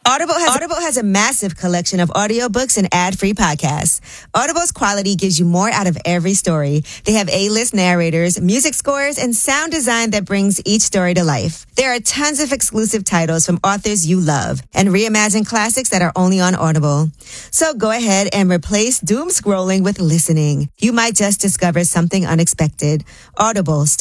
Audible has a massive collection of audiobooks and ad-free podcasts. Audible's quality gives you more out of every story. They have A-list narrators, music scores, and sound design that brings each story to life. There are tons of exclusive titles from authors you love and reimagined classics that are only on Audible. So go ahead and replace doom scrolling with listening. You might just discover something unexpected. Audible.